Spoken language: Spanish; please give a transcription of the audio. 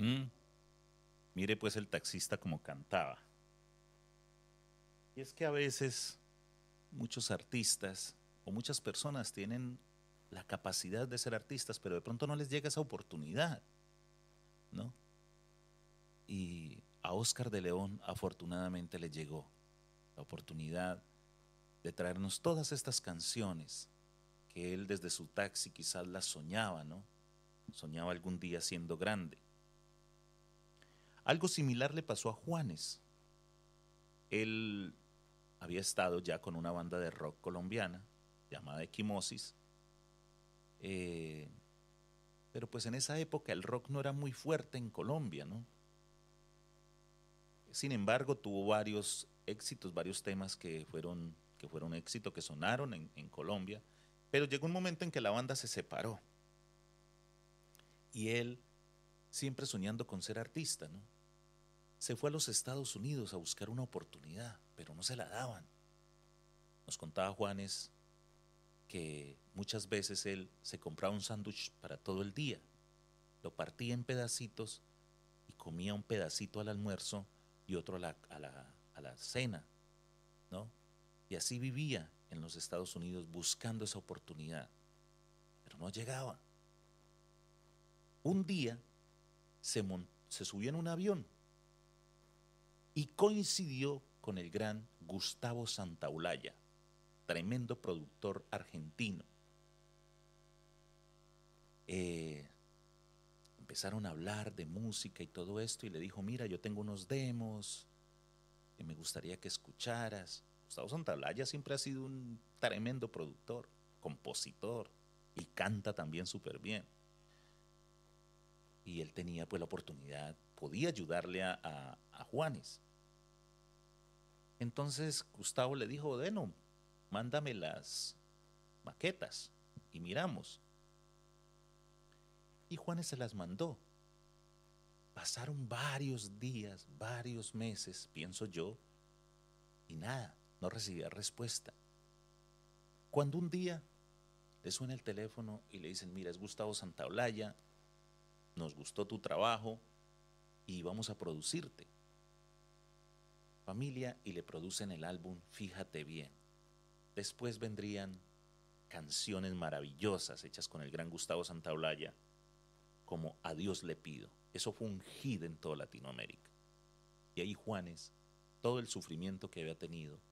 Mm, Mire pues el taxista como cantaba. Y es que a veces muchos artistas o muchas personas tienen la capacidad de ser artistas, pero de pronto no les llega esa oportunidad, ¿no? Y a Oscar de León afortunadamente le llegó la oportunidad de traernos todas estas canciones que él desde su taxi quizás las soñaba, ¿no? Soñaba algún día siendo grande. Algo similar le pasó a Juanes. Él había estado ya con una banda de rock colombiana llamada Equimosis, eh, pero pues en esa época el rock no era muy fuerte en Colombia, ¿no? Sin embargo, tuvo varios éxitos, varios temas que fueron éxito, que sonaron en Colombia, pero llegó un momento en que la banda se separó y él, siempre soñando con ser artista, ¿no? Se fue a los Estados Unidos a buscar una oportunidad, pero no se la daban. Nos contaba Juanes que muchas veces él se compraba un sándwich para todo el día, lo partía en pedacitos y comía un pedacito al almuerzo y otro a la cena, ¿no? Y así vivía en los Estados Unidos buscando esa oportunidad, pero no llegaba. Un día se subió en un avión y coincidió con el gran Gustavo Santaolalla, tremendo productor argentino. Eh, Empezaron a hablar de música y todo esto y le dijo, mira, yo tengo unos demos que me gustaría que escucharas. Gustavo Santaolalla siempre ha sido un tremendo productor, compositor y canta también súper bien. Y él tenía pues la oportunidad, podía ayudarle a Juanes. Entonces Gustavo le dijo, bueno, mándame las maquetas y miramos. Y Juanes se las mandó. Pasaron varios días, varios meses, pienso yo, y nada, no recibía respuesta. Cuando un día le suena el teléfono y le dicen, mira, es Gustavo Santaolalla, nos gustó tu trabajo y vamos a producirte. Familia y le producen el álbum Fíjate bien. Después vendrían canciones maravillosas hechas con el gran Gustavo Santaolalla, como A Dios le pido. Eso fue un hit en toda Latinoamérica. Y ahí Juanes, todo el sufrimiento que había tenido,